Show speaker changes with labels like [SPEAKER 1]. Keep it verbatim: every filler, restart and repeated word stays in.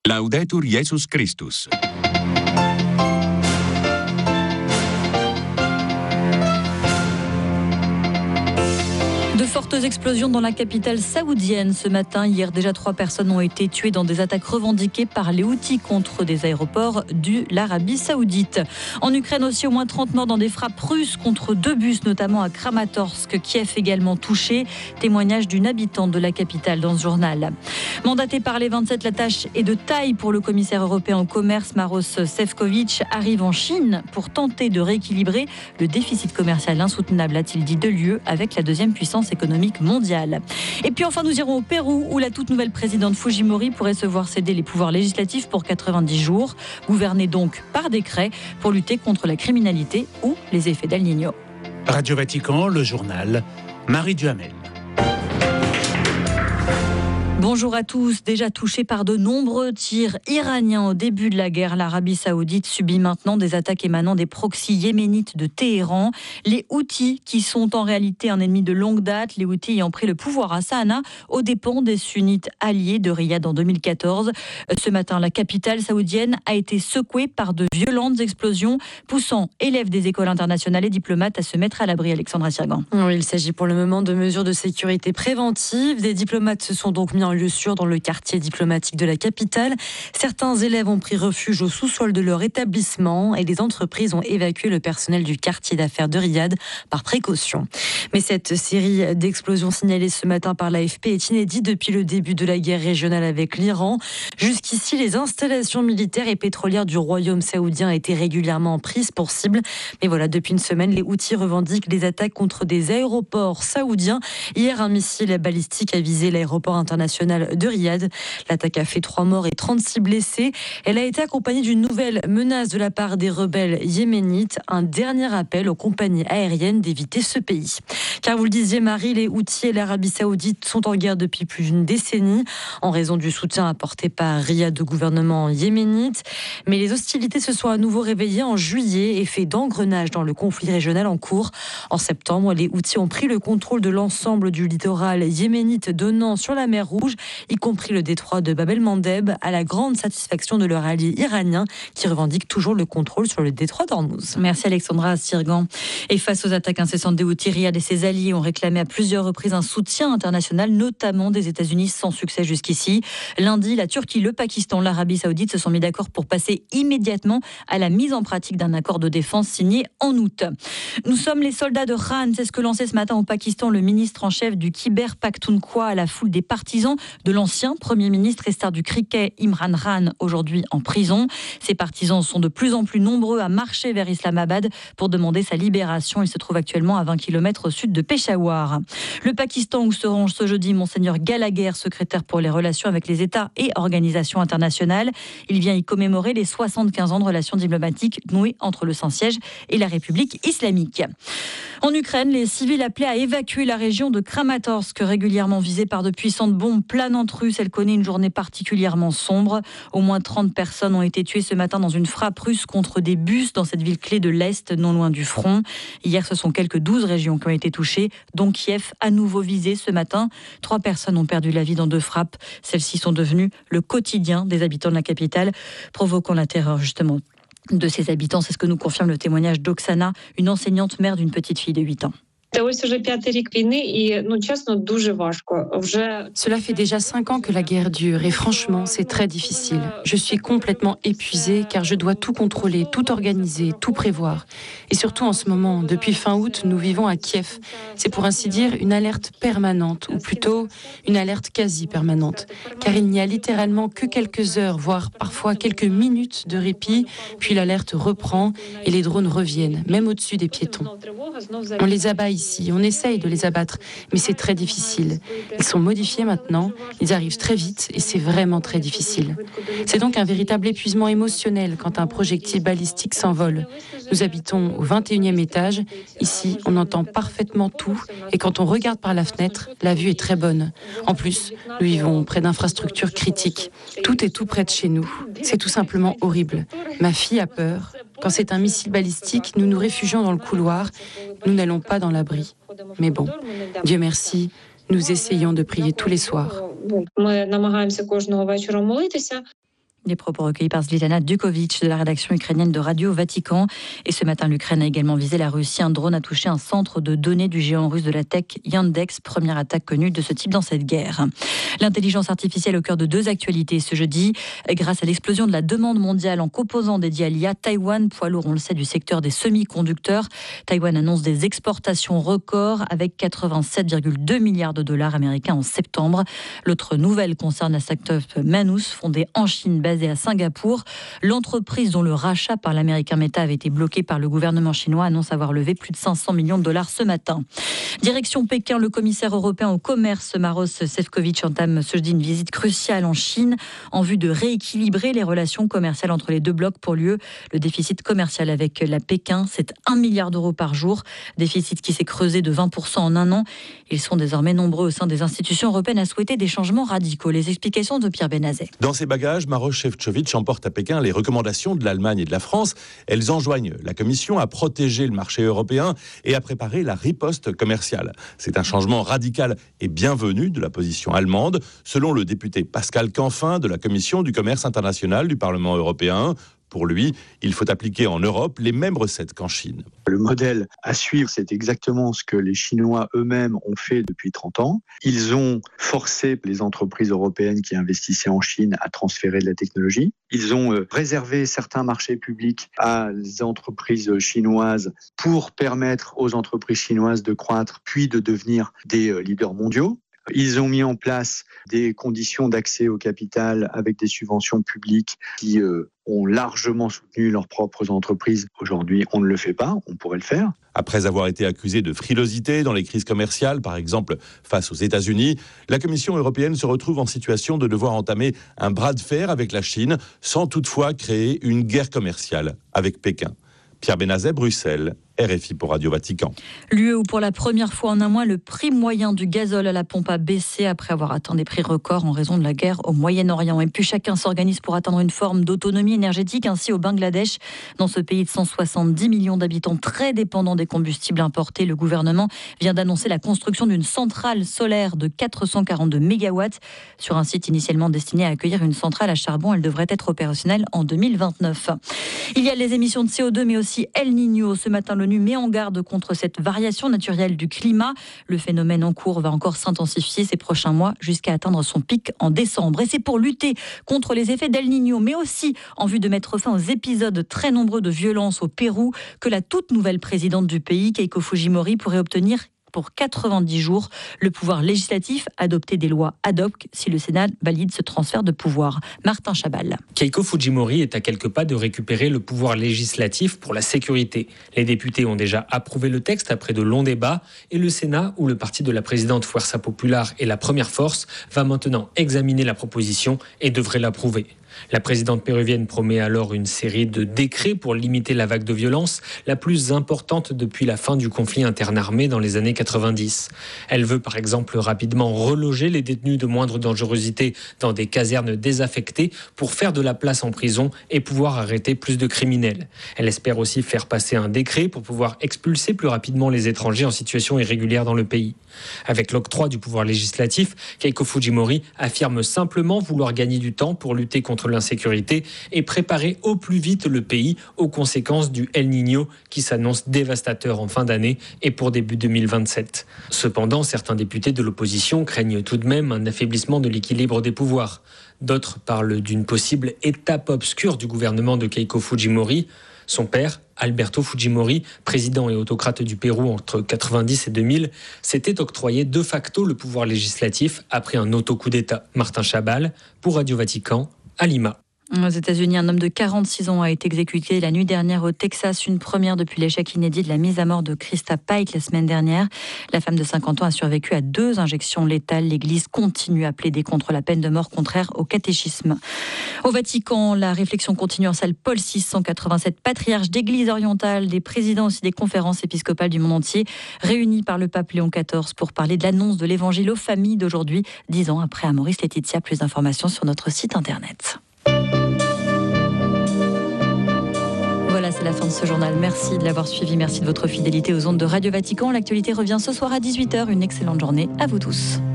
[SPEAKER 1] Laudetur Jesus Christus.
[SPEAKER 2] De fortes explosions dans la capitale saoudienne ce matin. Hier, déjà trois personnes ont été tuées dans des attaques revendiquées par les Houthis contre des aéroports de l'Arabie saoudite. En Ukraine aussi, au moins trente morts dans des frappes russes contre deux bus, notamment à Kramatorsk. Kiev également touché. Témoignage d'une habitante de la capitale dans ce journal. Mandaté par les vingt-sept, la tâche est de taille pour le commissaire européen au commerce, Maroš Šefčovič, arrive en Chine pour tenter de rééquilibrer le déficit commercial insoutenable, a-t-il dit, de l'U E avec la deuxième puissance économique mondiale. Et puis enfin, nous irons au Pérou où la toute nouvelle présidente Fujimori pourrait se voir céder les pouvoirs législatifs pour quatre-vingt-dix jours, gouverner donc par décret pour lutter contre la criminalité ou les effets d'El Niño.
[SPEAKER 3] Radio Vatican, le journal, Marie Duhamel.
[SPEAKER 2] Bonjour à tous. Déjà touchés par de nombreux tirs iraniens au début de la guerre, l'Arabie saoudite subit maintenant des attaques émanant des proxys yéménites de Téhéran. Les Houthis, qui sont en réalité un ennemi de longue date, les Houthis ayant pris le pouvoir à Sanaa aux dépens des sunnites alliés de Riyad en deux mille quatorze. Ce matin, la capitale saoudienne a été secouée par de violentes explosions, poussant élèves des écoles internationales et diplomates à se mettre à l'abri. Alexandra Sirgan.
[SPEAKER 4] Oui, il s'agit pour le moment de mesures de sécurité préventive. Des diplomates se sont donc mis en lieu sûr dans le quartier diplomatique de la capitale. Certains élèves ont pris refuge au sous-sol de leur établissement et les entreprises ont évacué le personnel du quartier d'affaires de Riyad par précaution. Mais cette série d'explosions signalées ce matin par l'A F P est inédite depuis le début de la guerre régionale avec l'Iran. Jusqu'ici, les installations militaires et pétrolières du royaume saoudien étaient régulièrement prises pour cible. Mais voilà, depuis une semaine, les Houthis revendiquent des attaques contre des aéroports saoudiens. Hier, un missile balistique a visé l'aéroport international de Riyad. L'attaque a fait trois morts et trente-six blessés. Elle a été accompagnée d'une nouvelle menace de la part des rebelles yéménites. Un dernier appel aux compagnies aériennes d'éviter ce pays. Car vous le disiez, Marie, les Houthis et l'Arabie saoudite sont en guerre depuis plus d'une décennie en raison du soutien apporté par Riyad au gouvernement yéménite. Mais les hostilités se sont à nouveau réveillées en juillet, effet d'engrenage dans le conflit régional en cours. En septembre, les Houthis ont pris le contrôle de l'ensemble du littoral yéménite donnant sur la mer Rouge, y compris le détroit de Bab el-Mandeb, à la grande satisfaction de leur allié iranien qui revendique toujours le contrôle sur le détroit d'Ormuz.
[SPEAKER 2] Merci Alexandra Sirgan. Et face aux attaques incessantes des Houthis, Riyad et ses alliés ont réclamé à plusieurs reprises un soutien international, notamment des États-Unis, sans succès jusqu'ici. Lundi, la Turquie, le Pakistan, l'Arabie saoudite se sont mis d'accord pour passer immédiatement à la mise en pratique d'un accord de défense signé en août. Nous sommes les soldats de Khan, c'est ce que lançait ce matin au Pakistan le ministre en chef du Khyber Pakhtunkhwa à la foule des partisans de l'ancien Premier ministre et star du cricket Imran Khan, aujourd'hui en prison. Ces partisans sont de plus en plus nombreux à marcher vers Islamabad pour demander sa libération. Il se trouve actuellement à vingt kilomètres au sud de Peshawar. Le Pakistan, où se rend ce jeudi Monseigneur Gallagher, secrétaire pour les relations avec les États et organisations internationales. Il vient y commémorer les soixante-quinze ans de relations diplomatiques nouées entre le Saint-Siège et la République islamique. En Ukraine, les civils appelés à évacuer la région de Kramatorsk, régulièrement visée par de puissantes bombes planantes russes. Elle connaît une journée particulièrement sombre. Au moins trente personnes ont été tuées ce matin dans une frappe russe contre des bus dans cette ville clé de l'Est, non loin du front. Hier, ce sont quelques douze régions qui ont été touchées, dont Kiev, à nouveau visée ce matin. Trois personnes ont perdu la vie dans deux frappes. Celles-ci sont devenues le quotidien des habitants de la capitale, provoquant la terreur justement de ses habitants. C'est ce que nous confirme le témoignage d'Oksana, une enseignante mère d'une petite fille de huit ans.
[SPEAKER 4] Cela fait déjà cinq ans que la guerre dure et franchement, c'est très difficile. Je suis complètement épuisée car je dois tout contrôler, tout organiser, tout prévoir. Et surtout en ce moment, depuis fin août, nous vivons à Kiev. C'est pour ainsi dire une alerte permanente, ou plutôt une alerte quasi permanente. Car il n'y a littéralement que quelques heures, voire parfois quelques minutes de répit, puis l'alerte reprend et les drones reviennent, même au-dessus des piétons. On les abat ici, on essaye de les abattre, mais c'est très difficile. Ils sont modifiés maintenant, ils arrivent très vite et c'est vraiment très difficile. C'est donc un véritable épuisement émotionnel quand un projectile balistique s'envole. Nous habitons au vingt et unième étage, ici on entend parfaitement tout et quand on regarde par la fenêtre, la vue est très bonne. En plus, nous vivons près d'infrastructures critiques. Tout est tout près de chez nous. C'est tout simplement horrible. Ma fille a peur. Quand c'est un missile balistique, nous nous réfugions dans le couloir. Nous n'allons pas dans l'abri. Mais bon, Dieu merci, nous essayons de prier tous les soirs.
[SPEAKER 2] Les propos recueillis par Zlitana Dukovic de la rédaction ukrainienne de Radio Vatican. Et ce matin, l'Ukraine a également visé la Russie. Un drone a touché un centre de données du géant russe de la tech Yandex, première attaque connue de ce type dans cette guerre. L'intelligence artificielle au cœur de deux actualités ce jeudi. Grâce à l'explosion de la demande mondiale en composants dédiés à l'I A, Taïwan, poids lourd, on le sait, du secteur des semi-conducteurs. Taïwan annonce des exportations records avec quatre-vingt-sept virgule deux milliards de dollars américains en septembre. L'autre nouvelle concerne la start-up Manus, fondée en Chine, basée à Singapour. L'entreprise dont le rachat par l'américain Meta avait été bloqué par le gouvernement chinois annonce avoir levé plus de cinq cents millions de dollars ce matin. Direction Pékin, le commissaire européen au commerce Maroš Šefčovič entame ce jeudi une visite cruciale en Chine en vue de rééquilibrer les relations commerciales entre les deux blocs. Pour l'U E, le déficit commercial avec la Pékin, c'est un milliard d'euros par jour. Déficit qui s'est creusé de vingt pour cent en un an. Ils sont désormais nombreux au sein des institutions européennes à souhaiter des changements radicaux. Les explications de Pierre Benazet.
[SPEAKER 5] Dans ses bagages, Maroš Šefčovič emporte à Pékin les recommandations de l'Allemagne et de la France. Elles enjoignent la Commission à protéger le marché européen et à préparer la riposte commerciale. C'est un changement radical et bienvenu de la position allemande, selon le député Pascal Canfin de la Commission du commerce international du Parlement européen. Pour lui, il faut appliquer en Europe les mêmes recettes qu'en Chine.
[SPEAKER 6] Le modèle à suivre, c'est exactement ce que les Chinois eux-mêmes ont fait depuis trente ans. Ils ont forcé les entreprises européennes qui investissaient en Chine à transférer de la technologie. Ils ont réservé certains marchés publics à les entreprises chinoises pour permettre aux entreprises chinoises de croître puis de devenir des leaders mondiaux. Ils ont mis en place des conditions d'accès au capital avec des subventions publiques qui euh, ont largement soutenu leurs propres entreprises. Aujourd'hui, on ne le fait pas, on pourrait le faire.
[SPEAKER 5] Après avoir été accusé de frilosité dans les crises commerciales, par exemple face aux États-Unis, la Commission européenne se retrouve en situation de devoir entamer un bras de fer avec la Chine, sans toutefois créer une guerre commerciale avec Pékin. Pierre Benazet, Bruxelles, R F I pour Radio Vatican.
[SPEAKER 2] L'U E où pour la première fois en un mois, le prix moyen du gazole à la pompe a baissé après avoir atteint des prix records en raison de la guerre au Moyen-Orient. Et puis chacun s'organise pour atteindre une forme d'autonomie énergétique. Ainsi au Bangladesh, dans ce pays de cent soixante-dix millions d'habitants très dépendant des combustibles importés, le gouvernement vient d'annoncer la construction d'une centrale solaire de quatre cent quarante-deux mégawatts sur un site initialement destiné à accueillir une centrale à charbon. Elle devrait être opérationnelle en deux mille vingt-neuf. Il y a les émissions de C O deux mais aussi El Niño. Ce matin, l'ONU met en garde contre cette variation naturelle du climat. Le phénomène en cours va encore s'intensifier ces prochains mois jusqu'à atteindre son pic en décembre. Et c'est pour lutter contre les effets d'El Niño, mais aussi en vue de mettre fin aux épisodes très nombreux de violence au Pérou, que la toute nouvelle présidente du pays, Keiko Fujimori, pourrait obtenir pour quatre-vingt-dix jours le pouvoir législatif, adopter des lois ad hoc si le Sénat valide ce transfert de pouvoir. Martin Chabal.
[SPEAKER 7] Keiko Fujimori est à quelques pas de récupérer le pouvoir législatif pour la sécurité. Les députés ont déjà approuvé le texte après de longs débats et le Sénat, où le parti de la présidente Fuerza Popular est la première force, va maintenant examiner la proposition et devrait l'approuver. La présidente péruvienne promet alors une série de décrets pour limiter la vague de violence, la plus importante depuis la fin du conflit interarmé dans les années quatre-vingt-dix. Elle veut par exemple rapidement reloger les détenus de moindre dangerosité dans des casernes désaffectées pour faire de la place en prison et pouvoir arrêter plus de criminels. Elle espère aussi faire passer un décret pour pouvoir expulser plus rapidement les étrangers en situation irrégulière dans le pays. Avec l'octroi du pouvoir législatif, Keiko Fujimori affirme simplement vouloir gagner du temps pour lutter contre l'insécurité et préparer au plus vite le pays aux conséquences du El Niño qui s'annonce dévastateur en fin d'année et pour début deux mille vingt-sept. Cependant, certains députés de l'opposition craignent tout de même un affaiblissement de l'équilibre des pouvoirs. D'autres parlent d'une possible étape obscure du gouvernement de Keiko Fujimori. Son père, Alberto Fujimori, président et autocrate du Pérou entre quatre-vingt-dix et deux mille, s'était octroyé de facto le pouvoir législatif après un auto-coup d'État. Martin Chabal, pour Radio Vatican, à Lima.
[SPEAKER 2] Aux États-Unis, un homme de quarante-six ans a été exécuté la nuit dernière au Texas, une première depuis l'échec inédit de la mise à mort de Krista Pike la semaine dernière. La femme de cinquante ans a survécu à deux injections létales. L'Église continue à plaider contre la peine de mort contraire au catéchisme. Au Vatican, la réflexion continue en salle Paul six cent quatre-vingt-sept, patriarche d'Église orientale, des présidents aussi des conférences épiscopales du monde entier, réunis par le pape Léon quatorze pour parler de l'annonce de l'évangile aux familles d'aujourd'hui, dix ans après Amoris Laetitia. Plus d'informations sur notre site internet. Voilà, c'est la fin de ce journal. Merci de l'avoir suivi. Merci de votre fidélité aux ondes de Radio Vatican. L'actualité revient ce soir à dix-huit heures. Une excellente journée à vous tous.